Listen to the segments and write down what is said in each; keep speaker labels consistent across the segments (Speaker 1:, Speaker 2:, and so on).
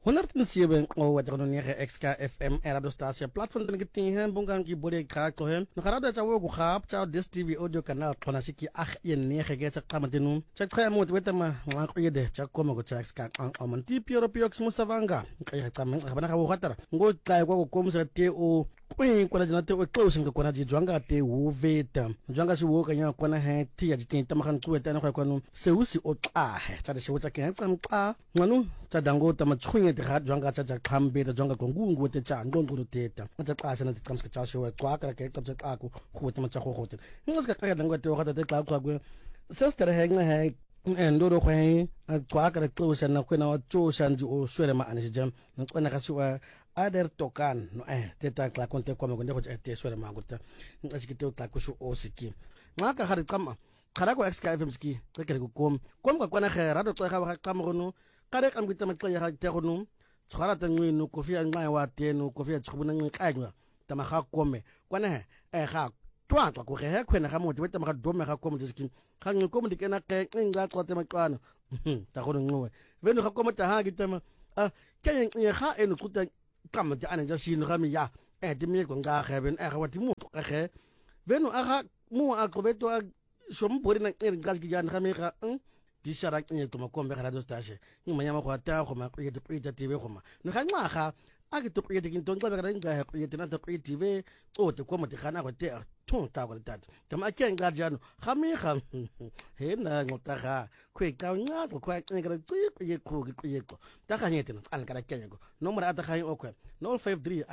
Speaker 1: 107 wat er nog XKFM radiostasie platform den getihen bungang ki bode ka to hen no karado cha wo khap cha des TV audio canal khona siki yen ne ge cha qamadenu cha khaya mo wetama ngaqo yede cha koma go cha XK on ti pioro piox musavanga ka qama bana ka wo khatara ngo tla ko komsa te o kwen kwana jina te o close nga kwana jwanga te wo veta jwanga si wo kanya kwana he ti ya jitinta makan kuweta na kwa kwanu se usi o tla he cha de se wo cha ke qamqa nganu cha dango ta machunye te ga jwanga cha cha khambe ta jwanga kongungu te cha ngonguru teta cha qasa na te qamska cha se wa qwa ka ke qamsa qako khute macha khote ngaska ka dango te ga te qaqwa kwe sister he nga he ndoro kwe qwa ka qosha na kwena wa chosha nji o swele ma anijam nkona ka siwa ader tokan no teta kla konte kwa magonde ko te swele ma ngurta ngasikite ta kushu o siki ngaka hari qama khara ko XKFM ski ke ko kom ka kwana khera do xa ba qama gono kare kam gita matla ya te gono tshwara ta ngwino kofi ya nqa wa teno kofi ya tshubuna nqi kanywa ta ma ga kome kwana ga twa ko ge khwena ga motho beta ma ga dome ga komo skill ga nqi komo dikena ke nqa tlote maqwana ta gono nqwe beno ga komo ta ha gita ma ke ga eno tsuta kama ti ane ja sino ga mi ya ti mi ko nga ga ben ga wati mo ga ge beno aga mo a ko beto a sombori na nqa ga ga mi ga di shara ke to makombe ga radio station ni manyama go ata go ma ke di pita TV go ma no ga ngaga a ke to ke di ntonga ba ga nga ke di na to TV o te ko mo te gana go te thong ta go tat ta ma ke nga jano ga mi ga he na ngota ga kwe ka nga go kwa ke ga ke ko ta ga nyete na an ka ke go nomoro ata ga o ko 053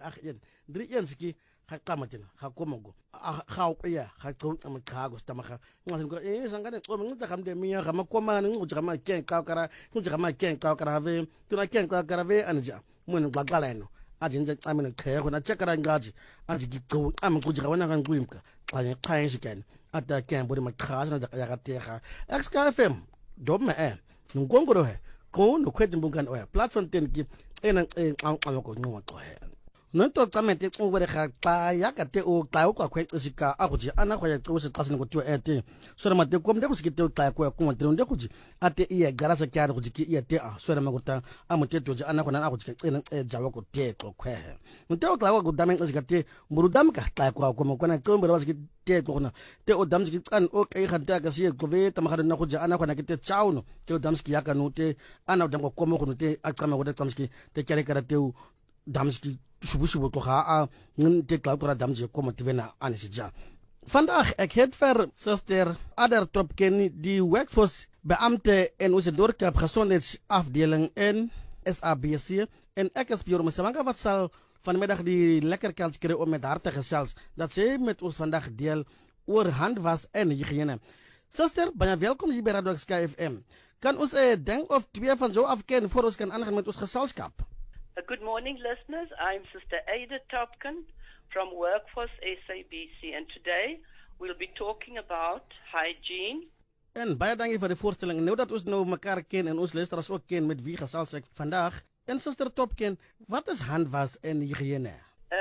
Speaker 1: 831 ski ga qamatina ga komogo ga o ya ga qo ma ga go sta ma ga ngasen ko sangane o mngita ga mde miya ga makoma ngo ga ma ke ka kara ngo ga ma ke ka kara ve tuna ke ka kara ve anja mun ga galeno ajinja amene ke go na chekara ngaji aji gi qo am go ga wana ga ngwimka qanye qanye shikan ata ke mbodi ma khasa na ya ga tega XKFM domme ngongoro he ko no kwedi mbungan o platform ten ki ena ko ngwa ko he no to tsamete o gore ga pa ya ka te o tla o kwa kwetsika a go ji ana go ya tso se tsasene go twa ete so re mate ko mde go se ke o tla ko ko mte nde go ji ate iya garasa kya go ji ki iya te a so re magota a mote to ji ana go na a go ji ke jawa ko te to kwe mte o tla go damen se ka te murudam ka tla ko ko mo kona ko mbere ba se te ko na te o dam se ki tsan o kai ga ta ka se ko ve ta magara na go ji ana go na ke te chauno te o dam se ki ya ka no te ana o dam ko mo go no te a tsama go te dam se ki te kere kara te o dam se ki shubu to ga te kla damje kom te wena anisija vandaag ek het ver sister Ader Topken die workforce beampte en onze dorpskap gezondheidsafdeling in SABC en ek is Piero Msavanga wat sal vanmiddag die lekker kans kry om met haar te gesels dat sy met ons vandag deel oor handwas en hygiëne. Sister, baie welkom hier by Radio XKFM. Kan ons ding of twee van zo afken voor ons kan aangaan met ons geselskap?
Speaker 2: Good morning, listeners. I'm Sister Ada Topkin from Workforce SABC, and today we'll be talking about hygiene.
Speaker 1: En baie dankie vir die voorstelling. Nou dat ons nou mekaar ken en ons luisteraars ook ken met wie gesels ek vandag. En Sister Topkin, wat is handwas en hygiëne?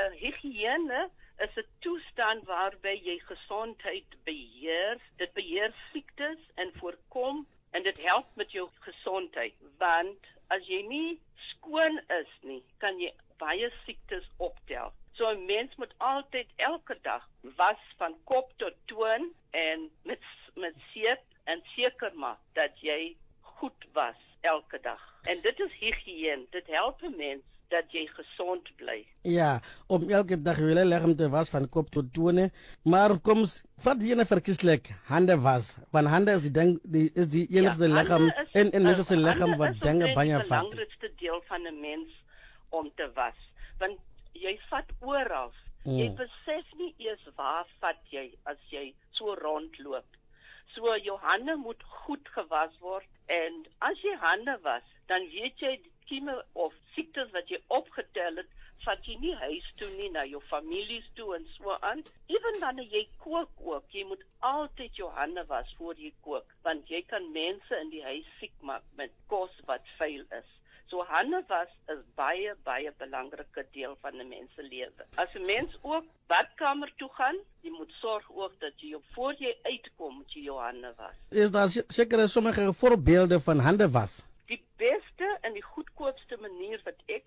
Speaker 2: Hygiëne is 'n toestand waarby jy gesondheid beheer. Dit beheer siektes en voorkom en dit help met jou gesondheid, want as jy nie skoon is nie, kan jy baie siektes optel. So 'n mens moet altyd elke dag was van kop tot toon en met seep en seker maak dat jy goed was elke dag. En dit is hygiëne. Dit help 'n mens dat jy gesond bly.
Speaker 1: Ja, om elke dag wil leggen te was van kop tot toon, maar koms wat jy verkieslik hande was. Want hande is die enigste liggaam en is se liggaam wat dinge baie vat.
Speaker 2: Dit is die belangrikste deel van 'n mens om te was. Want jy vat oral. Jy besef nie eers waar vat jy as jy so rondloop. So jou hande moet goed gewas word en as jy hande was, dan weet jy die kieme of siektes wat jy opgetel het, vat jy nie huis toe nie, na jou families toe en so aan. Ewen wanneer jy kook ook, jy moet altyd jou hande was voor jy kook, want jy kan mense in die huis siek maak met kos wat vuil is. So hande was is baie belangrike deel van 'n mens se lewe. As 'n mens ook badkamer toe gaan, jy moet sorg ook dat jy voor jy uitkom, moet jy jou hande was.
Speaker 1: Is daar seker sommige voorbeelde van hande was?
Speaker 2: Die beste en die goedkoopste manier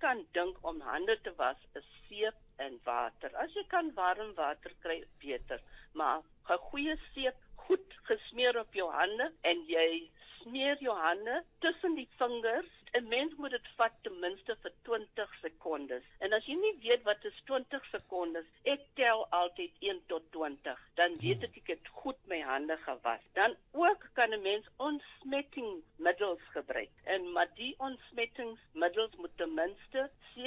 Speaker 2: kan dink om hande te was is seep en water. As jy kan warm water kry, beter. Maar 'n goeie seep goed gesmeer op jou hande en jy smeer jou hande tussen die vingers. 'n Mens moet dit vat ten minste vir 20 sekondes. En as jy nie weet wat is 20 sekondes, ek tel altyd 1 tot 20. Dan weet ek het goed my hande gewas. Dan ook kan 'n mens ontsmettingsmiddels gebruik. Maar die ontsmettingsmiddels moet ten minste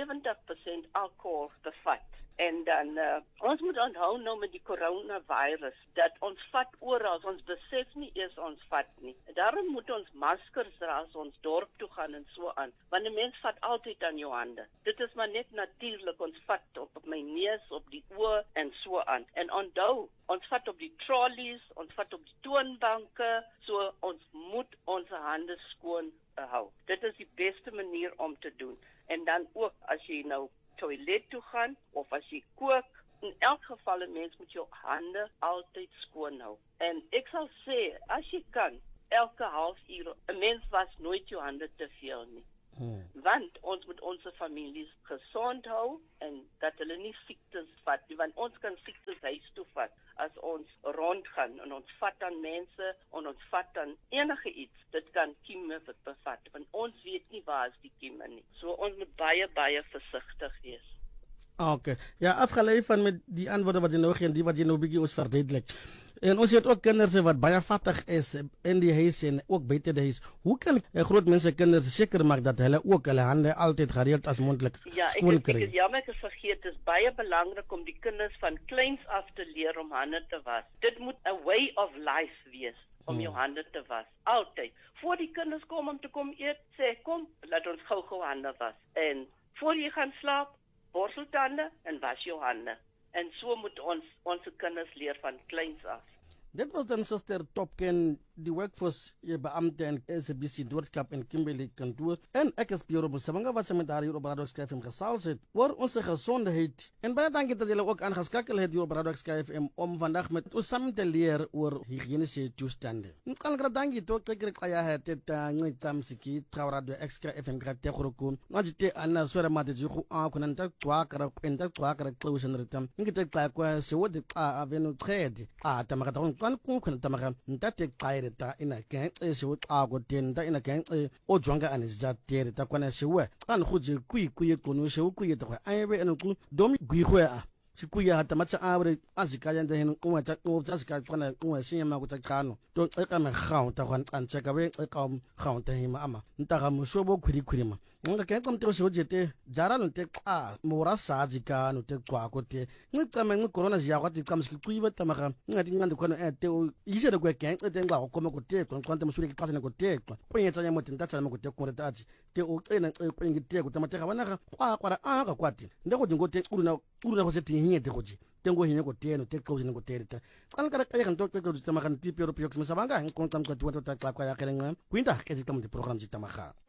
Speaker 2: 70% alcohol bevat. En dan, ons moet onthou nou met die coronavirus, dat ons vat oral, ons besef nie eers ons vat nie. Daarom moet ons maskers dra as ons dorp toe gaan en so aan, want 'n mens vat altyd aan jou hande. Dit is maar net natuurlik, ons vat op my neus, op die oor en so aan. En onthou, ons vat op die trolleys, ons vat op die toonbanke, so ons moet ons hande skoon hou. Dit is die beste manier om te doen. En dan ook, as jy nou toilet toe gaan, of as jy kook, in elk geval 'n mens moet jou hande altyd skoon hou. En ek sal sê, as jy kan, elke halfuur, 'n mens was nooit jou hande te veel nie. Want ons moet ons families gesond hou, en dat hulle nie siektes vat nie, want ons kan siektes huis toe vat, as ons rondgaan, en ons vat aan mense, en ons vat aan enige iets, dit kan kieme bevat, want ons weet nie waar is die kieme nie. So ons moet baie, baie versigtig wees.
Speaker 1: Okay. Ja, afgelei van met die antwoorde wat jy nou gee en die wat jy nou bietjie ons verduidelik. En ons het ook kinders wat baie vattig is in die huis en ook buite die huis. Hoe kan groot mense kinders seker maak dat hulle ook hulle hande altyd gereeld as moontlik skoon kry?
Speaker 2: Ek is jammer ek het vergeet, dit is baie belangrik om die kinders van kleins af te leer om hande te was. Dit moet 'n way of life wees om jou hande te was. Altyd. Voor die kinders kom om te kom eet, sê kom, laat ons gou hande was. En voor jy gaan slaap, borsel tande en was jou hande. En so moet ons kinders leer van kleins af.
Speaker 1: Dit was dan Suster Topken, die workforce beampte en SABC Doorskap en Kimberley kantoor. En ek is Piero Busabanga wat se met daar hier op Radio XFM gesels het oor ons gesondheid. En baie dankie dat julle ook aangeskakel het hier op Radio XFM om vandag met ons saam te leer oor higiëniese toestande. Kan ek dankie tot ek kaya het dit ngitsamsiki Radio XFM grate khurukun. Najite ana swera madiji khu a kunanta twakara penta twakara closure ritam. Ngite xa kwa se wodi xa avenu trade. Tamaka kan kun tamaka ntate qaire ta ina ke se wo xa go tenda ina ke o jwanga anizja tere ta kwana se we kan khuje kui kono se kui to ayebe en ku domi gui khoya sikuya hata macha abre azikaya ndahini kuma cha sika kwana kuma sinyama ku tsakano to xeka me gaunta kwan antseka we xeka gaunta hima ama ntaga mushobo khurikhurima nga ke komtero se ojete jara no te xa mora sajika no te xwa ko te ngicame ngicorona zia kwati xamsiki kuyiba tamaka ngati ngandi khona ete yisere kwe ke ete ngwa ko koma ko te kwanta musuri ke xasene ko te kwenyetsa nya mote ntatsa mo ko te ko retaji te o xena xengi te ko tamateka bana kwa kwara aka kwati ndeko dingote uruna go seti hinyete goji tengo hinye go teno te close ngo terita kan kara kaya kan to te go tamakan ti pero piox mesabanga en kontam ko tuwa to ta kwa ya kerenga kwinda ke sitam de program jitamaga